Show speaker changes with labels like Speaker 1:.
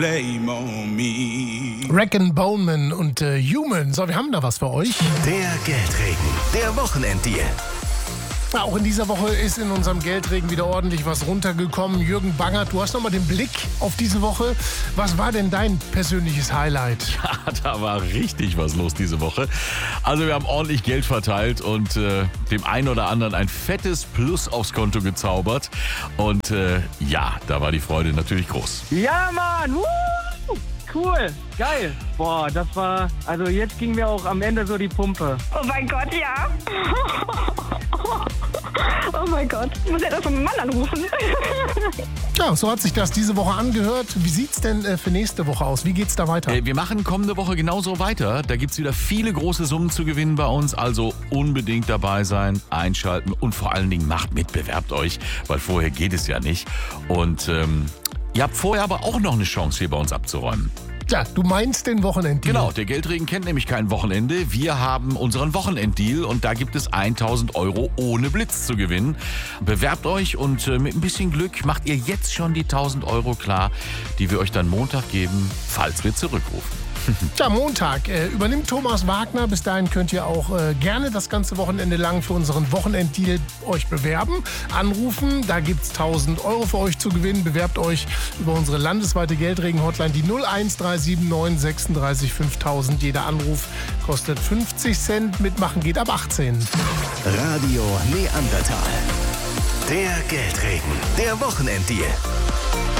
Speaker 1: Blame on me.
Speaker 2: Reckon Bowman und Human. So, wir haben da was für euch.
Speaker 3: Der Geldregen, der Wochenenddeal.
Speaker 2: Ja, auch in dieser Woche ist in unserem Geldregen wieder ordentlich was runtergekommen. Jürgen Bangert, du hast nochmal den Blick auf diese Woche. Was war denn dein persönliches Highlight?
Speaker 4: Ja, da war richtig was los diese Woche. Also wir haben ordentlich Geld verteilt und dem einen oder anderen ein fettes Plus aufs Konto gezaubert. Und ja, da war die Freude natürlich groß.
Speaker 5: Ja, Mann! Cool, geil. Boah, das war, also jetzt ging mir auch am Ende so die Pumpe.
Speaker 6: Oh mein Gott, ja. Oh mein Gott, ich muss ja das von meinem Mann anrufen.
Speaker 2: Ja, so hat sich das diese Woche angehört. Wie sieht's denn für nächste Woche aus? Wie geht's da weiter?
Speaker 4: Wir machen kommende Woche genauso weiter. Da gibt's wieder viele große Summen zu gewinnen bei uns. Also unbedingt dabei sein, einschalten und vor allen Dingen macht mit, bewerbt euch, weil vorher geht es ja nicht. Und ihr habt vorher aber auch noch eine Chance, hier bei uns abzuräumen.
Speaker 2: Ja, du meinst den Wochenenddeal.
Speaker 4: Genau, der Geldregen kennt nämlich kein Wochenende. Wir haben unseren Wochenenddeal und da gibt es 1.000 € ohne Blitz zu gewinnen. Bewerbt euch und mit ein bisschen Glück macht ihr jetzt schon die 1.000 € klar, die wir euch dann Montag geben, falls wir zurückrufen.
Speaker 2: Ja, Montag übernimmt Thomas Wagner. Bis dahin könnt ihr auch gerne das ganze Wochenende lang für unseren Wochenenddeal euch bewerben. Anrufen, da gibt es 1.000 € für euch zu gewinnen. Bewerbt euch über unsere landesweite Geldregen-Hotline, die 01379 36 5000. Jeder Anruf kostet 50 Cent. Mitmachen geht ab 18.
Speaker 3: Radio Neandertal. Der Geldregen, der Wochenenddeal.